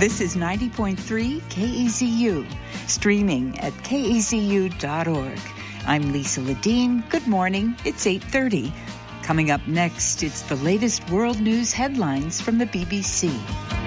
This is 90.3 KEZU, streaming at kezu.org. I'm Lisa Ledeen. Good morning. It's 8:30. Coming up next, it's the latest world news headlines from the BBC.